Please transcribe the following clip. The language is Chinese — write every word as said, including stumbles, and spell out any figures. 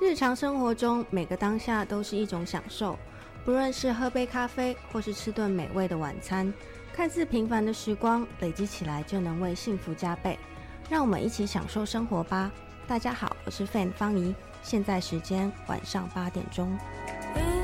日常生活中每个当下都是一种享受，不论是喝杯咖啡或是吃顿美味的晚餐，看似平凡的时光累积起来就能为幸福加倍。让我们一起享受生活吧。大家好，我是 Fan 方怡，现在时间晚上八点钟。